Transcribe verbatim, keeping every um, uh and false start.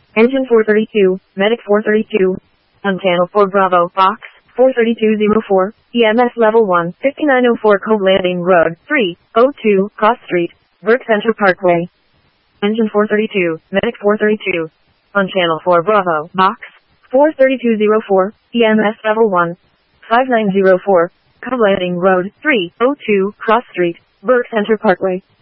Engine four thirty-two, Medic four thirty-two. On channel four Bravo, Box, four thirty-two oh four, E M S level one, fifty-nine oh four Cove Landing Road, three oh two, Cross Street, Burke Center Parkway. Engine four thirty-two, Medic four thirty-two. On channel four Bravo, Box, four thirty-two oh four, E M S level one, fifty-nine oh four, Cove Landing Road, three oh two, Cross Street, Burke Center Parkway.